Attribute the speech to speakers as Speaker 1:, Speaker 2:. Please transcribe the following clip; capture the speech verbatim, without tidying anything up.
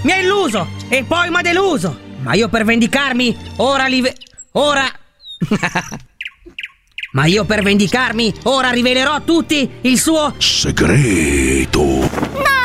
Speaker 1: Mi ha illuso e poi m'ha deluso. Ma io per vendicarmi, ora li... Ve- ora... Ma io per vendicarmi, ora rivelerò a tutti il suo...
Speaker 2: segreto.
Speaker 3: No!